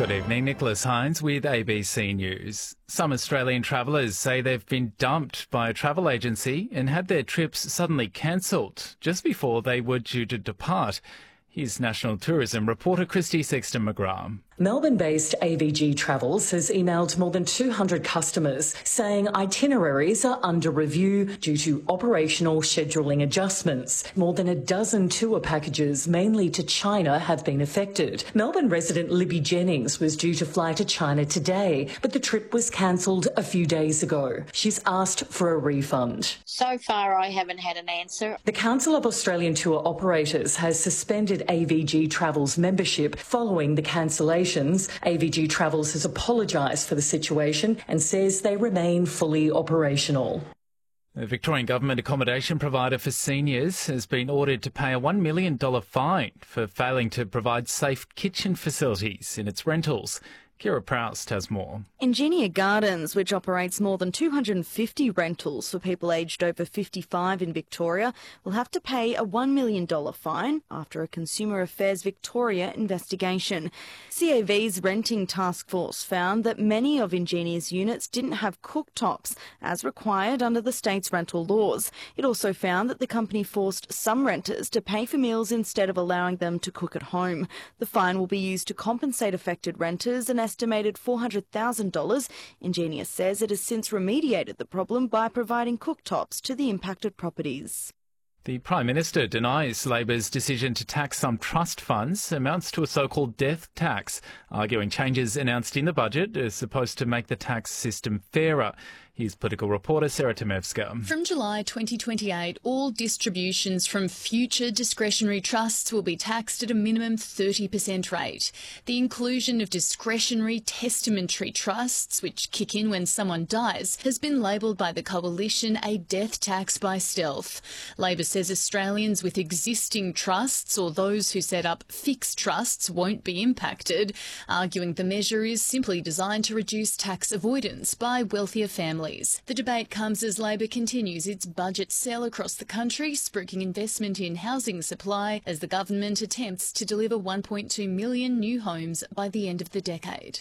Good evening, Nicholas Hines with ABC News. Some Australian travellers say they've been dumped by a travel agency and had their trips suddenly cancelled just before they were due to depart. Here's National Tourism reporter Christy Sexton-McGrath. Melbourne-based AVG Travels has emailed more than 200 customers saying itineraries are under review due to operational scheduling adjustments. More than a dozen tour packages, mainly to China, have been affected. Melbourne resident Libby Jennings was due to fly to China today, but the trip was cancelled a few days ago. She's asked for a refund. So far, I haven't had an answer. The Council of Australian Tour Operators has suspended AVG Travels membership following the cancellation. AVG Travels has apologised for the situation and says they remain fully operational. The Victorian Government accommodation provider for seniors has been ordered to pay a $1 million fine for failing to provide safe kitchen facilities in its rentals. Kira Proust has more. Ingenia Gardens, which operates more than 250 rentals for people aged over 55 in Victoria, will have to pay a $1 million fine after a Consumer Affairs Victoria investigation. CAV's renting task force found that many of Ingenia's units didn't have cooktops, as required under the state's rental laws. It also found that the company forced some renters to pay for meals instead of allowing them to cook at home. The fine will be used to compensate affected renters and estimated $400,000. Ingenia says it has since remediated the problem by providing cooktops to the impacted properties. The Prime Minister denies Labor's decision to tax some trust funds amounts to a so-called death tax, arguing changes announced in the budget are supposed to make the tax system fairer. Here's political reporter Sarah Temevska. From July 2028, all distributions from future discretionary trusts will be taxed at a minimum 30% rate. The inclusion of discretionary testamentary trusts, which kick in when someone dies, has been labelled by the Coalition a death tax by stealth. Labor says Australians with existing trusts or those who set up fixed trusts won't be impacted, arguing the measure is simply designed to reduce tax avoidance by wealthier families. The debate comes as Labor continues its budget sell across the country, spruiking investment in housing supply as the government attempts to deliver 1.2 million new homes by the end of the decade.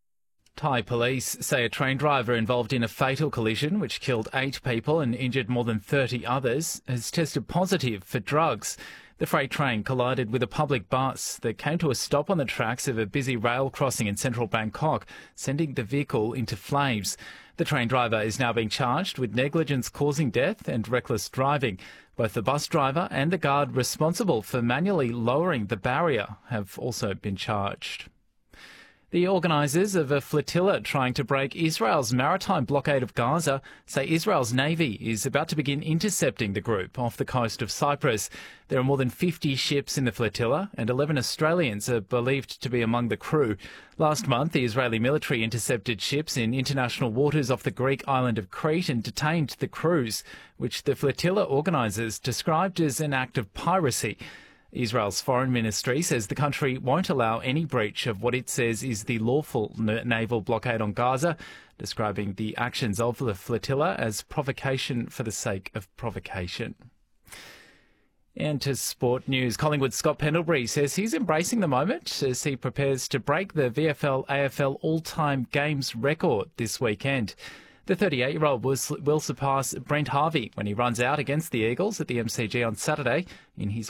Thai police say a train driver involved in a fatal collision which killed 8 people and injured more than 30 others has tested positive for drugs. The freight train collided with a public bus that came to a stop on the tracks of a busy rail crossing in central Bangkok, sending the vehicle into flames. The train driver is now being charged with negligence causing death and reckless driving. Both the bus driver and the guard responsible for manually lowering the barrier have also been charged. The organisers of a flotilla trying to break Israel's maritime blockade of Gaza say Israel's navy is about to begin intercepting the group off the coast of Cyprus. There are more than 50 ships in the flotilla and 11 Australians are believed to be among the crew. Last month, the Israeli military intercepted ships in international waters off the Greek island of Crete and detained the crews, which the flotilla organisers described as an act of piracy. Israel's foreign ministry says the country won't allow any breach of what it says is the lawful naval blockade on Gaza, describing the actions of the flotilla as provocation for the sake of provocation. And to sport news, Collingwood's Scott Pendlebury says he's embracing the moment as he prepares to break the VFL-AFL all-time games record this weekend. The 38-year-old will surpass Brent Harvey when he runs out against the Eagles at the MCG on Saturday in his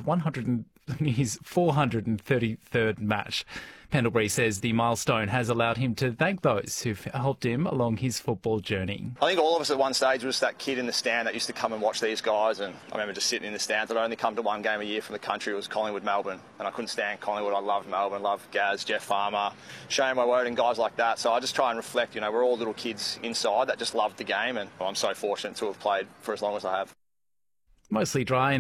433rd match. Pendlebury says the milestone has allowed him to thank those who've helped him along his football journey. I think all of us at one stage was that kid in the stand that used to come and watch these guys, and I remember just sitting in the stands. I'd only come to one game a year from the country. It was Collingwood, Melbourne, and I couldn't stand Collingwood. I loved Melbourne, loved Gaz, Jeff Farmer, Shane Woewode and guys like that. So I just try and reflect, we're all little kids inside that just loved the game, and I'm so fortunate to have played for as long as I have. Mostly dry.